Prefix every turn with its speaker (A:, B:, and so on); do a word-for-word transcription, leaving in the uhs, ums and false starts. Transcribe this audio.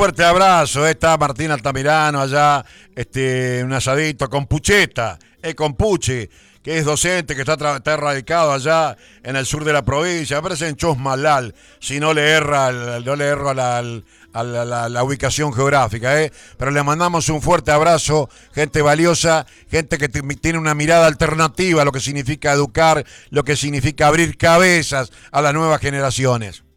A: fuerte abrazo. Está Martín Altamirano allá, este, un asadito con Pucheta, eh, con Puche, que es docente, que está, está radicado allá en el sur de la provincia. Me parece en Chosmalal, si no le erra, no le erro a la, a la, la, la ubicación geográfica. ¿eh? Pero le mandamos un fuerte abrazo, gente valiosa, gente que tiene una mirada alternativa a lo que significa educar, lo que significa abrir cabezas a las nuevas generaciones.